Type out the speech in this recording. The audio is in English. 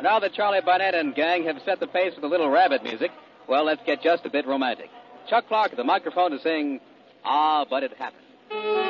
Now that Charlie Barnett and gang have set the pace with a little rabbit music, let's get just a bit romantic. Chuck Clark at the microphone to sing, Ah, But It Happened.